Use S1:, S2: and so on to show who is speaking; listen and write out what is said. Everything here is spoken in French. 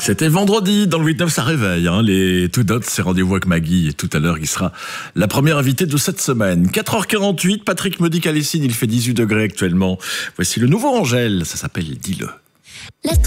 S1: C'était vendredi, dans le 8-9, ça réveille. Les Two Dots, c'est rendez-vous avec Maggie. Et tout à l'heure, il sera la première invitée de cette semaine. 4h48, Patrick me dit qu'à Lessines, il fait 18 degrés actuellement. Voici le nouveau Angèle, ça s'appelle Dis-le.